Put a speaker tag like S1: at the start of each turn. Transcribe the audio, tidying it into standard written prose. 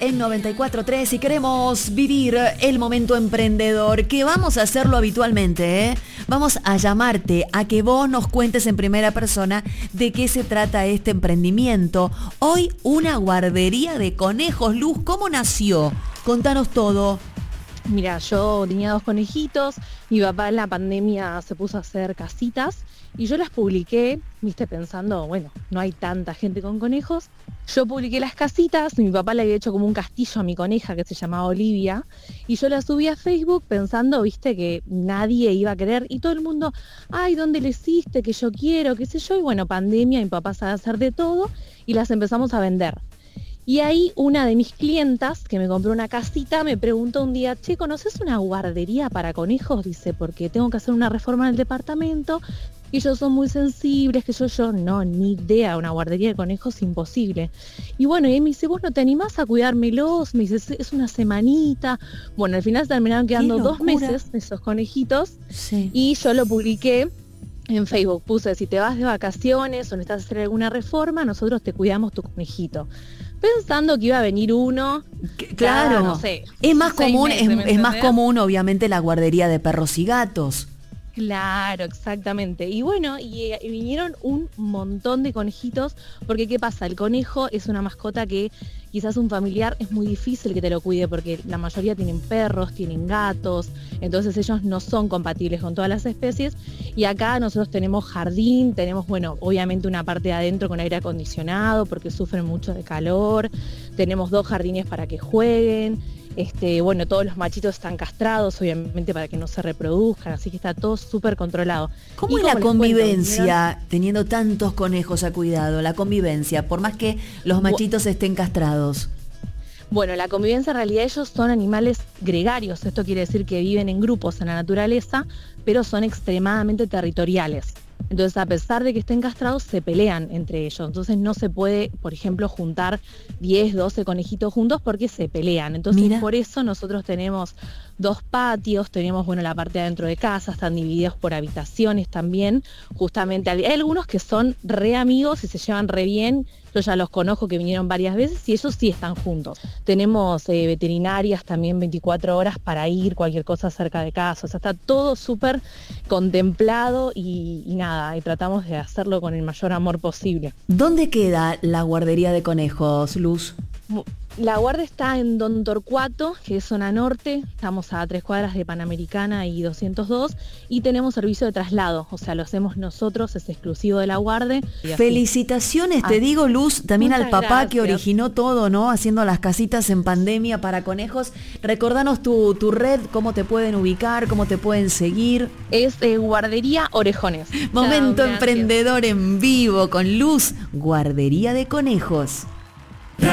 S1: en 94.3 y queremos vivir el momento emprendedor, que vamos a hacerlo habitualmente, ¿eh? Vamos a llamarte a que vos nos cuentes en primera persona de qué se trata este emprendimiento. Hoy una guardería de conejos. Luz, ¿cómo nació? Contanos todo.
S2: Mira, yo tenía 2 conejitos, mi papá en la pandemia se puso a hacer casitas y yo las publiqué, viste, pensando, bueno, no hay tanta gente con conejos. Yo publiqué las casitas, mi papá le había hecho como un castillo a mi coneja que se llamaba Olivia y yo la subí a Facebook pensando, viste, que nadie iba a querer y todo el mundo, ay, ¿dónde le hiciste? Que yo quiero, qué sé yo, y bueno, pandemia, mi papá sabe hacer de todo y las empezamos a vender. Y ahí una de mis clientas, que me compró una casita, me preguntó un día, che, ¿conoces una guardería para conejos? Dice, porque tengo que hacer una reforma en el departamento y ellos son muy sensibles, que yo, no, ni idea, una guardería de conejos imposible. Y bueno, y ahí me dice, ¿vos no te animás a cuidármelos? Me dice, es una semanita. Bueno, al final terminaron quedando 2 meses esos conejitos, sí. Y yo lo publiqué en Facebook, puse, si te vas de vacaciones o necesitas hacer alguna reforma, nosotros te cuidamos tu conejito. Pensando que iba a venir uno,
S1: claro,
S2: no sé.
S1: Es más común, es más común, obviamente, la guardería de perros y gatos.
S2: Claro, exactamente. Y bueno, y vinieron un montón de conejitos, porque ¿qué pasa? El conejo es una mascota que quizás un familiar es muy difícil que te lo cuide, porque la mayoría tienen perros, tienen gatos, entonces ellos no son compatibles con todas las especies. Y acá nosotros tenemos jardín, tenemos, bueno, obviamente una parte de adentro con aire acondicionado, porque sufren mucho de calor, tenemos 2 jardines para que jueguen. Bueno, todos los machitos están castrados, obviamente, para que no se reproduzcan, así que está todo súper controlado.
S1: ¿Cómo es la convivencia teniendo tantos conejos a cuidado? La convivencia, por más que los machitos estén castrados.
S2: Bueno, la convivencia en realidad ellos son animales gregarios, esto quiere decir que viven en grupos en la naturaleza, pero son extremadamente territoriales. Entonces, a pesar de que estén castrados, se pelean entre ellos. Entonces, no se puede, por ejemplo, juntar 10, 12 conejitos juntos porque se pelean. Entonces, por eso nosotros tenemos 2 patios, tenemos, bueno, la parte de adentro de casa, están divididos por habitaciones también. Justamente hay algunos que son re amigos y se llevan re bien. Yo ya los conozco, que vinieron varias veces y ellos sí están juntos. Tenemos veterinarias también 24 horas para ir, cualquier cosa cerca de casa. O sea, está todo súper contemplado y nada, y tratamos de hacerlo con el mayor amor posible.
S1: ¿Dónde queda la guardería de conejos, Luz?
S2: La guardia está en Don Torcuato, que es zona norte, estamos a 3 cuadras de Panamericana y 202, y tenemos servicio de traslado, o sea, lo hacemos nosotros, es exclusivo de la guardia.
S1: Felicitaciones, te digo, Luz, también al papá
S2: gracias.
S1: Que originó todo, ¿no? Haciendo las casitas en pandemia para conejos. Recordanos tu red, cómo te pueden ubicar, cómo te pueden seguir.
S2: Es Guardería Orejones.
S1: Momento emprendedor en vivo con Luz, Guardería de Conejos.